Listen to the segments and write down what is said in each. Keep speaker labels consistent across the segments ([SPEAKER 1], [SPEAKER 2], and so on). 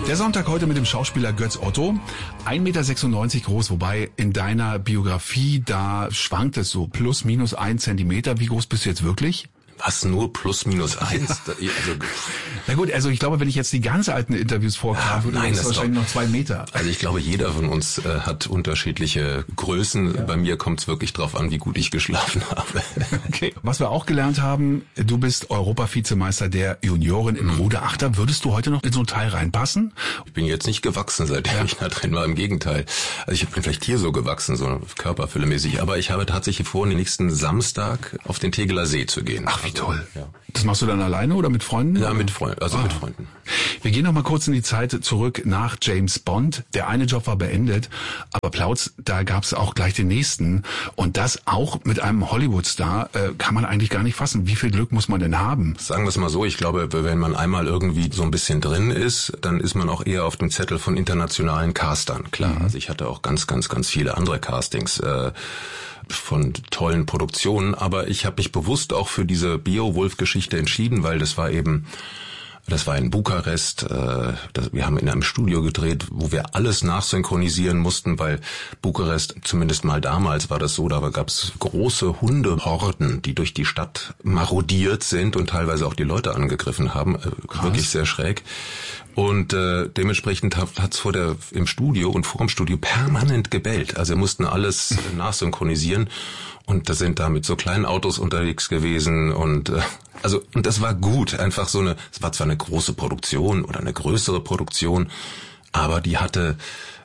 [SPEAKER 1] Der Sonntag heute mit dem Schauspieler Götz Otto. 1,96 Meter groß, wobei in deiner Biografie, da schwankt es so plus minus 1 Zentimeter. Wie groß bist du jetzt wirklich?
[SPEAKER 2] Was, nur plus minus 1? Also,
[SPEAKER 1] na gut, also ich glaube, wenn ich jetzt die ganz alten Interviews vorkam, würde das wahrscheinlich noch 2 Meter.
[SPEAKER 2] Also ich glaube, jeder von uns hat unterschiedliche Größen. Ja. Bei mir kommt es wirklich drauf an, wie gut ich geschlafen habe.
[SPEAKER 1] Okay. Was wir auch gelernt haben, du bist Europavizemeister der Junioren im Ruderachter. Würdest du heute noch in so ein Teil reinpassen?
[SPEAKER 2] Ich bin jetzt nicht gewachsen, seitdem ich da drin war. Im Gegenteil. Also ich bin vielleicht hier so gewachsen, so körperfüllemäßig. Aber ich habe tatsächlich vor, den nächsten Samstag auf den Tegeler See zu gehen.
[SPEAKER 1] Ach, wie toll. Ja. Das machst du dann alleine oder mit Freunden?
[SPEAKER 2] Ja, mit Freunden, mit Freunden.
[SPEAKER 1] Wir gehen noch mal kurz in die Zeit zurück nach James Bond. Der eine Job war beendet, aber Plautz, da gab's auch gleich den nächsten. Und das auch mit einem Hollywood-Star, kann man eigentlich gar nicht fassen. Wie viel Glück muss man denn haben?
[SPEAKER 2] Sagen wir es mal so, ich glaube, wenn man einmal irgendwie so ein bisschen drin ist, dann ist man auch eher auf dem Zettel von internationalen Castern. Klar, also ich hatte auch ganz viele andere Castings, von tollen Produktionen, aber ich habe mich bewusst auch für diese Beowulf-Geschichte entschieden, weil das war in Bukarest, wir haben in einem Studio gedreht, wo wir alles nachsynchronisieren mussten, weil Bukarest, zumindest mal damals war das so, da gab es große Hundehorden, die durch die Stadt marodiert sind und teilweise auch die Leute angegriffen haben, wirklich sehr schräg. Und dementsprechend hat's im Studio und vor dem Studio permanent gebellt. Also wir mussten alles nachsynchronisieren und da sind da mit so kleinen Autos unterwegs gewesen und und das war gut. Einfach es war zwar eine große Produktion oder eine größere Produktion, aber die hatte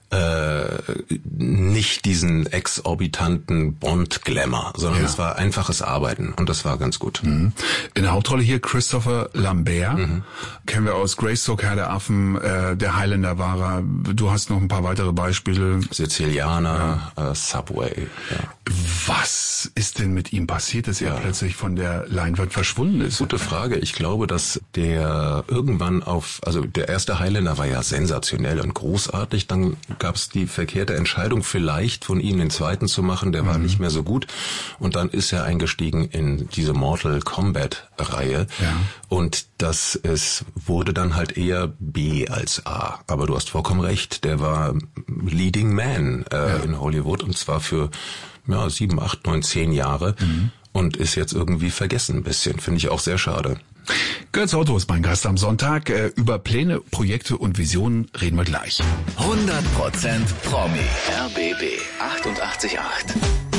[SPEAKER 2] nicht diesen exorbitanten Bond-Glamour, sondern es war einfaches Arbeiten und das war ganz gut.
[SPEAKER 1] In der Hauptrolle hier Christopher Lambert, kennen wir aus Greystoke, Herr der Affen, der Highlander war er. Du hast noch ein paar weitere Beispiele.
[SPEAKER 2] Sizilianer, Subway. Ja.
[SPEAKER 1] Was ist denn mit ihm passiert, dass er plötzlich von der Leinwand verschwunden ist?
[SPEAKER 2] Gute Frage. Ich glaube, dass der irgendwann der erste Highlander war ja sensationell und großartig, dann gab es die verkehrte Entscheidung, vielleicht von ihm den zweiten zu machen, der war nicht mehr so gut. Und dann ist er eingestiegen in diese Mortal Kombat-Reihe. Ja. Und es wurde dann halt eher B als A. Aber du hast vollkommen recht, der war Leading Man in Hollywood und zwar für 7, 8, 9, 10 Jahre und ist jetzt irgendwie vergessen ein bisschen. Finde ich auch sehr schade.
[SPEAKER 1] Götz Otto ist mein Gast am Sonntag. Über Pläne, Projekte und Visionen reden wir gleich.
[SPEAKER 3] 100% Promi. RBB 88.8.